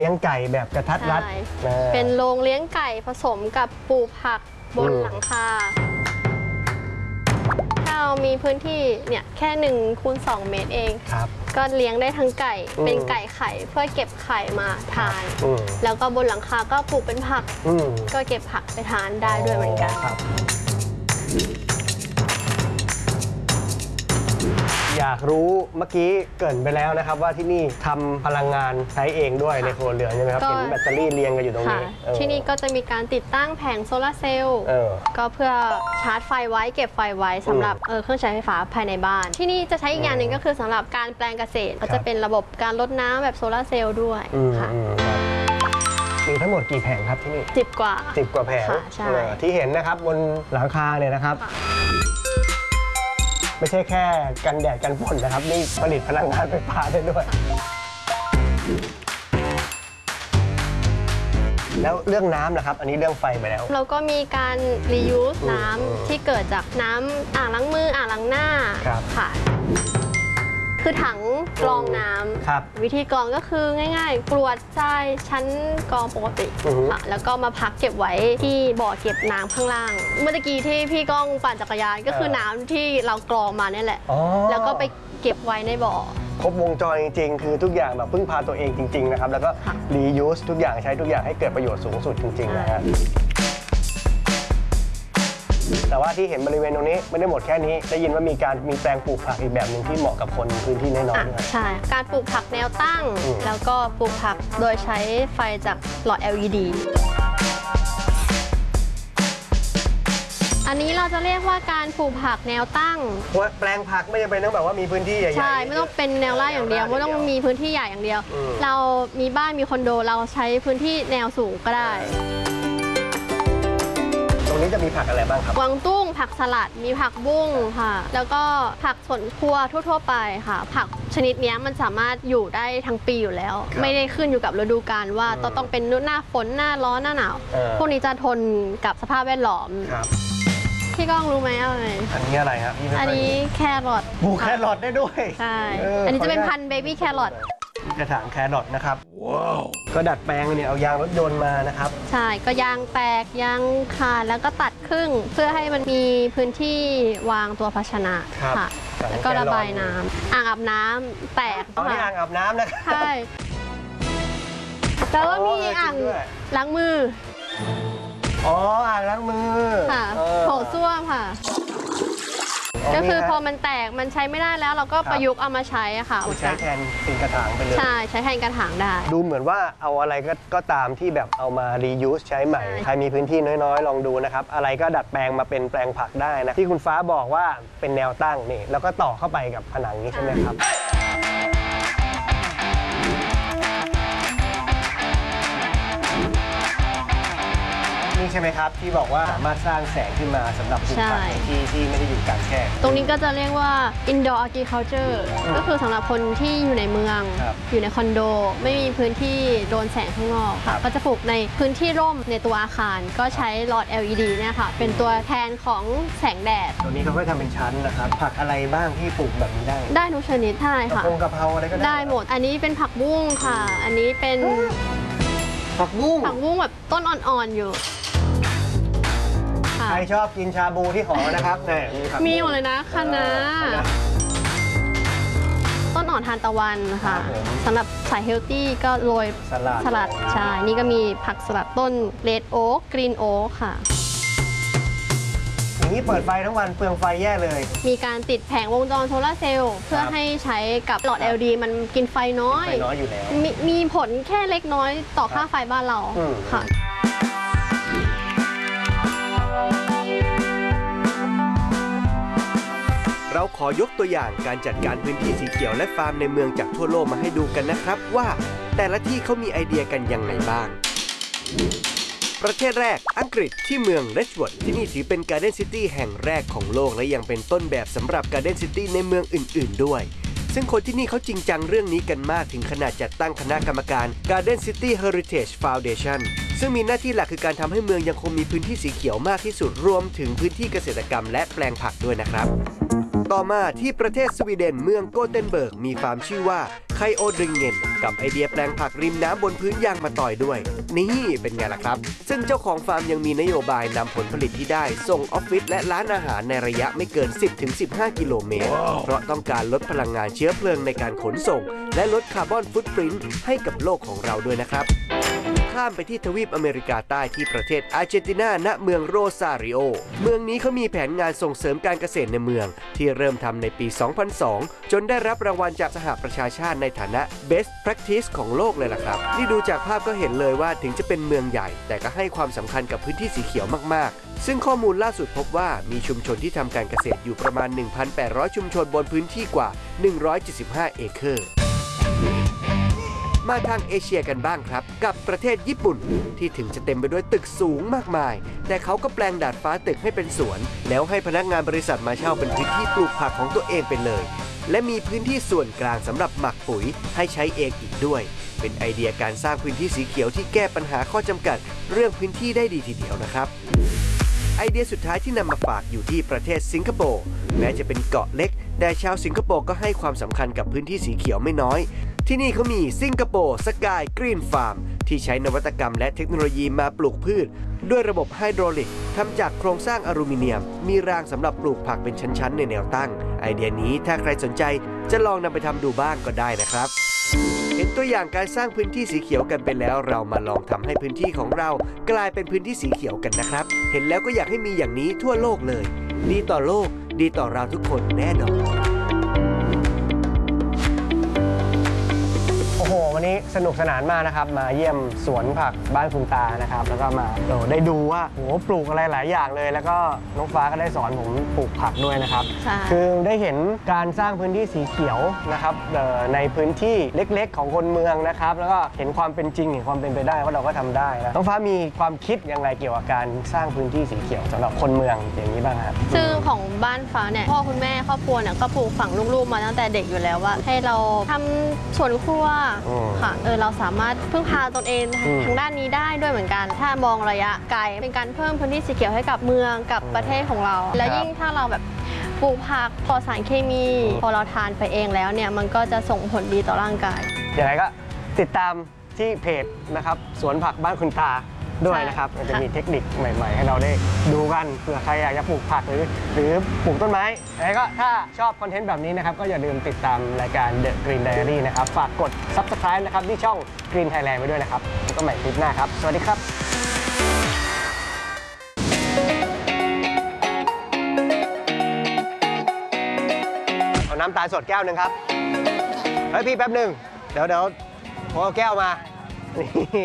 เลี้ยงไก่แบบกระทัดรัดเป็นโรงเลี้ยงไก่ผสมกับปลูกผักบนหลังคาถ้าเรามีพื้นที่เนี่ยแค่1 คูณ 2 เมตรเองก็เลี้ยงได้ทั้งไก่เป็นไก่ไข่เพื่อเก็บไข่มาทานแล้วก็บนหลังคาก็ปลูกเป็นผักก็เก็บผักไปทานได้ด้วยเหมือนกันอยากรู้เมื่อกี้เกริ่นไปแล้วนะครับว่าที่นี่ทำพลังงานใช้เองด้วยในครัวเรือนใช่ไหมครับเห็นแบตเตอรี่เรียงกันอยู่ตรงนี้ที่นี่ก็จะมีการติดตั้งแผงโซลาร์เซลล์ก็เพื่อชาร์จไฟไว้เก็บไฟไว้สำหรับเครื่องใช้ไฟฟ้าภายในบ้านที่นี่จะใช้อีกอย่างหนึ่งก็คือสำหรับการแปลงเกษตรก็จะเป็นระบบการรดน้ำแบบโซลาร์เซลล์ด้วยค่ะมีทั้งหมดกี่แผงครับที่นี่ 10 กว่าแผงที่เห็นนะครับบนหลังคาเนี่ยนะครับไม่ใช่แค่กันแดดกันฝนนะครับนี่ผลิตพลังงานไฟฟ้าได้ด้วยแล้วเรื่องน้ำนะครับอันนี้เรื่องไฟไปแล้วเราก็มีการ reuse น้ำที่เกิดจากน้ำอ่างล้างมืออ่างล้างหน้าค่ะคือถังกรองน้ำวิธีกรองก็คือง่ายๆกรวดทรายชั้นกรองปกติค่ะแล้วก็มาพักเก็บไว้ที่บ่อเก็บน้ำข้างล่างเมื่อกี้ที่พี่ก้องปั่นจักรยานก็คือน้ำที่เรากรองมาเนี่ยแหละแล้วก็ไปเก็บไว้ในบ่อครบวงจรจริงๆคือทุกอย่างแบบพึ่งพาตัวเองจริงๆนะครับแล้วก็ reuse ทุกอย่างใช้ทุกอย่างให้เกิดประโยชน์สูงสุดจริงๆนะฮะแต่ว่าที่เห็นบริเวณตรงนี้ไม่ได้หมดแค่นี้ได้ยินว่ามีแปลงปลูกผักอีกแบบหนึ่งที่เหมาะกับคนพื้นที่น้อยๆด้วยใช่การปลูกผักแนวตั้งแล้วก็ปลูกผักโดยใช้ไฟจากหลอด LED อันนี้เราจะเรียกว่าการปลูกผักแนวตั้งแปลงผักไม่จำเป็นต้องแบบว่ามีพื้นที่ใหญ่ๆใช่ไม่ต้องเป็นแนวราบอย่างเดียวไม่ต้องมีพื้นที่ใหญ่อย่างเดียวเรามีบ้านมีคอนโดเราใช้พื้นที่แนวสูงก็ได้ตรงนี้จะมีผักอะไรบ้างครับกวางตุ้งผักสลัดมีผักบุ้งค่ะแล้วก็ผักสวนครัวทั่วๆไปค่ะผักชนิดนี้มันสามารถอยู่ได้ทั้งปีอยู่แล้วไม่ได้ขึ้นอยู่กับฤดูกาลว่าต้องเป็นหน้าฝนหน้าร้อนหน้าหนาวพวกนี้จะทนกับสภาพแวดล้อมพี่ก้องรู้ไหมอะไรอันนี้อะไรครับอันนี้แครอทปลูกแครอทได้ด้วยใช่อันนี้จะเป็นพันธุ์เบบี้แครอทกระถางแครอทนะครับว้าวก็ดัดแปลงเนี่ยเอายางรถยนต์มานะครับใช่ก็ยางแตกยางขาดแล้วก็ตัดครึ่งเพื่อให้มันมีพื้นที่วางตัวภาชนะค่ะแล้วก็ระบายน้ำอ่างอาบน้ำแตกนี่อ่างอาบน้ำนะครับใช่แล้วก็มีอ่างล้างมืออ่างล้างมือค่ะโถส้วมค่ะก็คือพอมันแตกมันใช้ไม่ได้แล้วเราก็ประยุกต์เอามาใช้ค่ะใช้แทนเป็นกระถางไปเลยใช่ใช้แทนกระถางได้ดูเหมือนว่าเอาอะไรก็ตามที่แบบเอามา reuse ใช้ใหม่ใครมีพื้นที่น้อยๆลองดูนะครับอะไรก็ดัดแปลงมาเป็นแปลงผักได้นะที่คุณฟ้าบอกว่าเป็นแนวตั้งนี่แล้วก็ต่อเข้าไปกับผนังนี้ใช่ไหมครับใช่ไหมครับที่บอกว่าสามารถสร้างแสงขึ้นมาสำหรับปลูกผักที่ไม่ได้อยู่กลางแจ้งตรงนี้ก็จะเรียกว่า indoor agriculture ก็คือสำหรับคนที่อยู่ในเมืองอยู่ในคอนโดไม่มีพื้นที่โดนแสงข้างนอกก็จะปลูกในพื้นที่ร่มในตัวอาคารก็ใช้หลอด LED เนี่ยค่ะเป็นตัวแทนของแสงแดดตรงนี้เขาก็ทำเป็นชั้นนะครับผักอะไรบ้างที่ปลูกแบบนี้ได้ทุกชนิดใช่ค่ะกะเพราอะไรก็ได้หมดอันนี้เป็นผักบุ้งค่ะอันนี้เป็นผักบุ้งแบบต้นอ่อนๆอยู่ใครชอบกินชาบูที่หอนะครับมีหมดเลยนะคะน้าต้นอ่อนทานตะวันค่ะสำหรับสายเฮลตี้ก็โรยสลัดใช่นี่ก็มีผักสลัดต้นเรดโอ๊กกรีนโอ๊กค่ะอย่างนี้เปิดไฟทั้งวันเปลืองไฟแย่เลยมีการติดแผงวงจรโซลาร์เซลล์เพื่อให้ใช้กับหลอด LED มันกินไฟน้อยอยู่แล้วมีผลแค่เล็กน้อยต่อค่าไฟบ้านเราค่ะเราขอยกตัวอย่างการจัดการพื้นที่สีเขียวและฟาร์มในเมืองจากทั่วโลกมาให้ดูกันนะครับว่าแต่ละที่เขามีไอเดียกันยังไงบ้างประเทศแรกอังกฤษที่เมืองเรชวอร์ดที่นี่ถือเป็นการ์เด้นซิตี้แห่งแรกของโลกและยังเป็นต้นแบบสำหรับการ์เด้นซิตี้ในเมืองอื่นๆด้วยซึ่งคนที่นี่เขาจริงจังเรื่องนี้กันมากถึงขนาดจัดตั้งคณะกรรมการ Garden City Heritage Foundation ซึ่งมีหน้าที่หลักคือการทำให้เมืองยังคงมีพื้นที่สีเขียวมากที่สุดรวมถึงพื้นที่เกษตรกรรมและแปลงผักด้วยนะครับต่อมาที่ประเทศสวีเดนเมืองโกเทนเบิร์กมีฟาร์มชื่อว่าไคโอดริงเงนกับไอเดียแปลงผักริมน้ำบนพื้นยางมาต่อยด้วยนี่เป็นไงล่ะครับซึ่งเจ้าของฟาร์มยังมีนโยบายนำผลผลิตที่ได้ส่งออฟฟิศและร้านอาหารในระยะไม่เกิน 10-15 กิโลเมตรเพราะต้องการลดพลังงานเชื้อเพลิงในการขนส่งและลดคาร์บอนฟุตพริ้นท์ให้กับโลกของเราด้วยนะครับข้ามไปที่ทวีปอเมริกาใต้ที่ประเทศอาร์เจนตินาณเมืองโรซาริโอเมืองนี้เขามีแผนงานส่งเสริมการเกษตรในเมืองที่เริ่มทำในปี 2002 จนได้รับรางวัลจากสหประชาชาติในฐานะ Best Practice ของโลกเลยล่ะครับนี่ดูจากภาพก็เห็นเลยว่าถึงจะเป็นเมืองใหญ่แต่ก็ให้ความสำคัญกับพื้นที่สีเขียวมากๆซึ่งข้อมูลล่าสุดพบว่ามีชุมชนที่ทำการเกษตรอยู่ประมาณ 1,800 ชุมชนบนพื้นที่กว่า 175 เอเคอร์มาทางเอเชียกันบ้างครับกับประเทศญี่ปุ่นที่ถึงจะเต็มไปด้วยตึกสูงมากมายแต่เขาก็แปลงดาดฟ้าตึกให้เป็นสวนแล้วให้พนักงานบริษัทมาเช่าเป็นพื้นที่ปลูกผักของตัวเองไปเลยและมีพื้นที่ส่วนกลางสำหรับหมักปุ๋ยให้ใช้เองอีกด้วยเป็นไอเดียการสร้างพื้นที่สีเขียวที่แก้ปัญหาข้อจำกัดเรื่องพื้นที่ได้ดีทีเดียวนะครับไอเดียสุดท้ายที่นำมาฝากอยู่ที่ประเทศสิงคโปร์แม้จะเป็นเกาะเล็กแต่ชาวสิงคโปร์ก็ให้ความสำคัญกับพื้นที่สีเขียวไม่น้อยที่นี่เขามีสิงคโปร์สกายกรีนฟาร์มที่ใช้นวัตกรรมและเทคโนโลยีมาปลูกพืชด้วยระบบไฮดรอลิกทำจากโครงสร้างอลูมิเนียมมีรางสำหรับปลูกผักเป็นชั้นๆในแนวตั้งไอเดียนี้ถ้าใครสนใจจะลองนำไปทำดูบ้างก็ได้นะครับเห็นตัวอย่างการสร้างพื้นที่สีเขียวกันไปแล้วเรามาลองทำให้พื้นที่ของเรากลายเป็นพื้นที่สีเขียวกันนะครับเห็นแล้วก็อยากให้มีอย่างนี้ทั่วโลกเลยดีต่อโลกดีต่อเราทุกคนแน่นอนโอ้โหวันนี้สนุกสนานมากนะครับมาเยี่ยมสวนผักบ้านคุณตานะครับแล้วก็มาได้ดูว่าโอ้โหปลูกอะไรหลายอย่างเลยแล้วก็น้องฟ้าก็ได้สอนผมปลูกผักด้วยนะครับคือได้เห็นการสร้างพื้นที่สีเขียวนะครับในพื้นที่เล็กๆของคนเมืองนะครับแล้วก็เห็นความเป็นจริงเห็นความเป็นไปได้ว่าเราก็ทำได้นะน้องฟ้ามีความคิดยังไงเกี่ยวกับการสร้างพื้นที่สีเขียวสำหรับคนเมืองอย่างนี้บ้างครับซึ่งของบ้านฟ้าเนี่ยพ่อคุณแม่ครอบครัวเนี่ยก็ปลูกฝังลูกๆมาตั้งแต่เด็กอยู่แล้วว่าให้เราทำสวนครัวค่ะเราสามารถพึ่งพาตนเองทางด้านนี้ได้ด้วยเหมือนกันถ้ามองระยะไกลเป็นการเพิ่มพื้นที่สีเขียวให้กับเมืองกับประเทศของเราและยิ่งถ้าเราแบบปลูกผักปลอดสารเคมีพอเราทานไปเองแล้วเนี่ยมันก็จะส่งผลดีต่อร่างกายยังไงก็ติดตามที่เพจนะครับสวนผักบ้านคุณตาด้วยนะครับมันจะมีเทคนิคใหม่ๆให้เราได้ดูกันเผื่อใครอยากจะปลูกผักหรือปลูกต้นไม้แล้วก็ถ้าชอบคอนเทนต์แบบนี้นะครับก็อย่าลืมติดตามรายการ The Green Diary นะครับฝากกด Subscribe นะครับที่ช่อง Green Thailand ไว้ด้วยนะครับแล้วก็ใหม่คลิปหน้าครับสวัสดีครับเอาน้ำตาลสดแก้วหนึ่งครับเฮ้ยพี่แป๊บหนึ่งเดี๋ยวผมเอาแก้วมานี่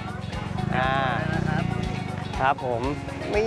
ครับผมนี่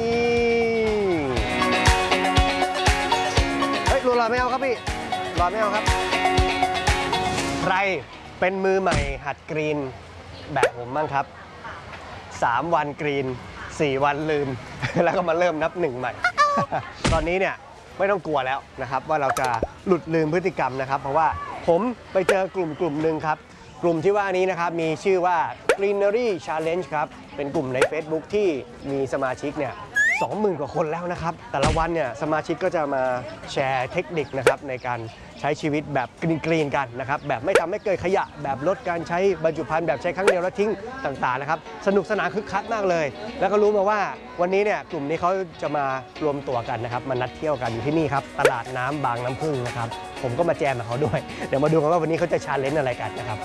เฮ้ยรอไม่เอาครับพี่รอไม่เอาครับใครเป็นมือใหม่หัดกรีนแบบผมบ้างครับ3 วันกรีน4 วันลืม แล้วก็มาเริ่มนับ1ใหม่ ตอนนี้เนี่ยไม่ต้องกลัวแล้วนะครับว่าเราจะหลุดลืมพฤติกรรมนะครับเพราะว่าผมไปเจอกลุ่มหนึ่งครับกลุ่มที่ว่านี้นะครับมีชื่อว่า Greenery Challenge ครับเป็นกลุ่มใน Facebook ที่มีสมาชิกเนี่ย 20,000 กว่าคนแล้วนะครับแต่ละวันเนี่ยสมาชิกก็จะมาแชร์เทคนิคนะครับในการใช้ชีวิตแบบกรีนกันนะครับแบบไม่ทำให้เกิดขยะแบบลดการใช้บรรจุภัณฑ์แบบใช้ครั้งเดียวแล้วทิ้งต่างๆนะครับสนุกสนานคึกคักมากเลยแล้วก็รู้มาว่าวันนี้เนี่ยกลุ่มนี้เขาจะมารวมตัวกันนะครับมานัดเที่ยวกันอยู่ที่นี่ครับตลาดน้ำบางน้ำพึ่งนะครับผมก็มาแจมกับเขาด้วยเดี๋ยวมาดูกันว่าวันนี้เขาจะชาเลนจ์อะไรกันนะครับ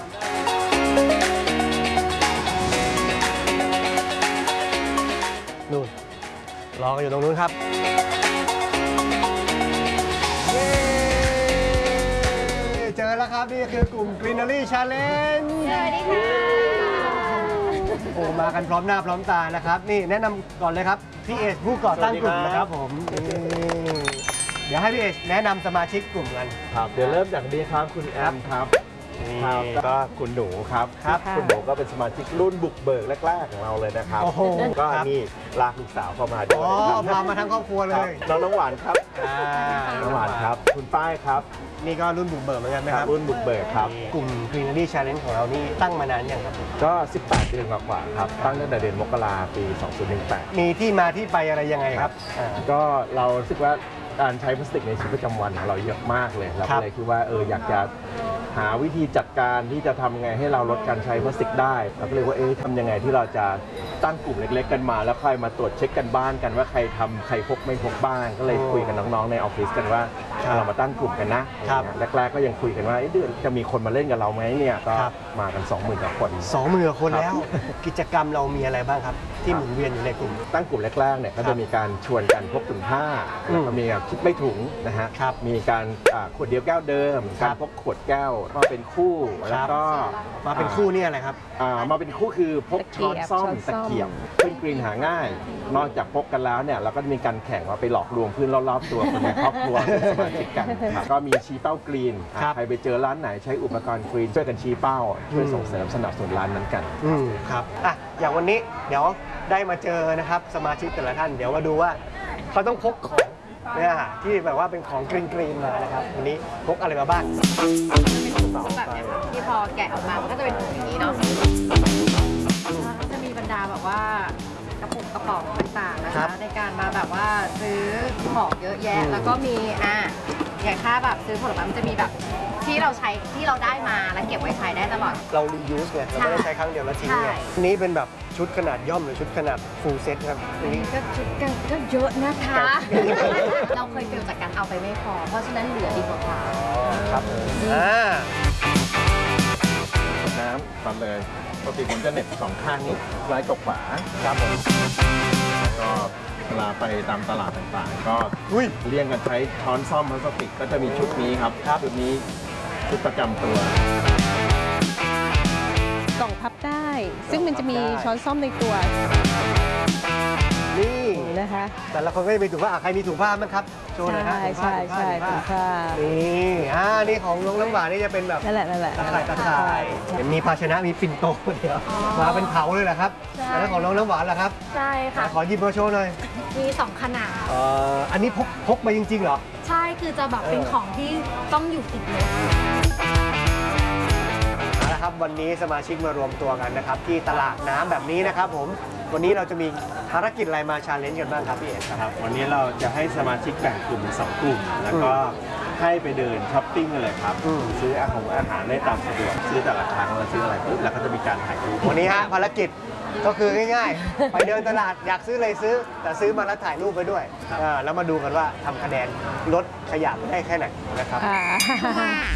นู่นรอกันอยู่ตรงนู้นครับเจอแล้วครับนี่คือกลุ่ม Greenery Challenge สวัสดีค่ะโอ้มากันพร้อมหน้าพร้อมตานะครับนี่แนะนำก่อนเลยครับพี่เอชผู้ก่อตั้งกลุ่มนะครับผมเดี๋ยวให้พี่เอชแนะนำสมาชิกกลุ่มกันครับเดี๋ยวเริ่มจากนี้ครับคุณแอมครับก็คุณหนูครับคุณหนูก็เป็นสมาชิกรุ่นบุกเบิกแรกๆของเราเลยนะครับก็นี่ลากลูกสาวเข้ามาด้วยมาทั้งครอบครัวเลยน้องหวานครับน้องหวานครับคุณป้ายครับนี่ก็รุ่นบุกเบิกเหมือนกันไหมครับรุ่นบุกเบิกครับกลุ่ม Greenery Challenge ของเรานี่ตั้งมานานยังครับก็18 เดือนกว่าครับตั้งตั้งแต่เดือนมกราปี 2018 มีที่มาที่ไปอะไรยังไงครับก็เรารู้สึกว่าการใช้พลาสติกในชีวิตประจำวันของเราเยอะมากเลยเราก็เลยคิดว่าอยากจะหาวิธีจัดการที่จะทำไงให้เราลดการใช้พลาสติกได้เราก็เลยว่าทำยังไงที่เราจะตั้งกลุ่มเล็กๆกันมาแล้วค่อยมาตรวจเช็คกันบ้านกันว่าใครทำใครพกไม่พกบ้างก็เลยคุยกับน้องๆในออฟฟิศกันว่าเรามาตั้งกลุ่มกันนะแรกๆก็ยังคุยกันว่าเดือนจะมีคนมาเล่นกับเราไหมเนี่ยก็มากัน 20,000 กว่าคน 20,000 กว่าคนแล้วกิจกรรมเรามีอะไรบ้างครับที่หมุนเวียนอยู่ในกลุ่มตั้งกลุ่มแรกๆเนี่ยก็จะมีการชวนกันพกถุงผ้าแล้วก็มีการคิดไม่ถุงนะฮะมีการขวดเดียวแก้วเดิมการพกขวดแก้วมาเป็นคู่แล้วก็มาเป็นคู่นี่อะไรครับมาเป็นคู่คือพกช้อนซ่อมตะเกียบเพื่อนกรีนหาง่ายนอกจากพกกันแล้วเนี่ยเราก็มีการแข่งว่าไปหลอกลวงเพื่อนรอบๆตัวคนในครอบครัวสมาชิกกันก็มีชี้เป้ากรีนใครไปเจอร้านไหนใช้อุปกรณ์กรีนช่วยกันชี้เป้าช่วยส่งเสริมสนับสนุนร้านนั้นกันครับอย่างวันนี้เดี๋ยวได้มาเจอนะครับสมาชิกแต่ละท่านเดี๋ยวมาดูว่าเขาต้องพกของเนี่ยที่แบบว่าเป็นของกรีนมานะครับวันนี้พกอะไรมาบ้างแบบนี้ที่พอแกะออกมามันก็จะเป็นถุงอย่างนี้เนาะก็จะมีบรรดาแบบว่ากระปุกกระป๋องต่างๆนะคะในการมาแบบว่าซื้อของเยอะแยะแล้วก็มีอย่างถ้าแบบซื้อผลไม้มันจะมีแบบที่เราใช้ที่เราได้มาแล้วเก็บไว้ใช้ได้ตลอดเรา reuse ไงเราไม่ได้ใช้ครั้งเดียวแล้วทิ้งไงนี้เป็นแบบชุดขนาดย่อมหรือชุดขนาด full set ครับอันนี้ก็ชุดก็เยอะนะคะเราเคยเฟลจากการเอาไปไม่พอเพราะฉะนั้นเหลือดีกว่าครับน้ำตัดเลยปกติผมจะเหน็บ2 ข้างนี้ซ้ายกับขวาครับผมก็เวลาไปตามตลาดต่างๆก็เลี่ยงกันใช้ช้อนซ่อมพลาสติกก็จะมีชุดนี้ครับชุดนี้ชุดประจำตัวกล่องพับได้ซึ่งมันจะมีช้อนซ่อมในตัวนี่นะคะแต่ละคนก็จะมีถุงผ้าใครมีถุงผ้ามั้งครับโชว์หน่อยครับใช่ถุงผ้านี่ของน้องน้ำหวานนี่จะเป็นแบบนั่นแหละตะข่ายมีภาชนะมีปิ่นโตเดียวมาเป็นเผาเลยแหละครับแล้วของน้องน้ำหวานล่ะครับใช่ค่ะขอหยิบมาโชว์หน่อยมี2 ขนาดอันนี้พกมาจริงๆเหรอใช่คือจะแบบเป็นของที่ต้องอยู่ติดรถครับวันนี้สมาชิกมารวมตัวกันนะครับที่ตลาดน้ำแบบนี้นะครับผมวันนี้เราจะมีภารกิจอะไรมาชาเลนจ์กันบ้างครับพี่เอกครับวันนี้เราจะให้สมาชิกแบ่งกลุ่มเป็น2 กลุ่มแล้วก็ให้ไปเดินช้อปปิ้งกันเลยครับซื้ออาหารได้ตามสะดวกซื้อแต่ละครั้งเราซื้ออะไรปุ๊บแล้วก็จะมีการถ่ายรูปวันนี้ภารกิจก็คือง่ายๆไปเดินตลาดอยากซื้ออะไรซื้อแต่ซื้อมาแล้วถ่ายรูปไปด้วยแล้วมาดูกันว่าทำคะแนนลดขยะได้แค่ไหนนะครับ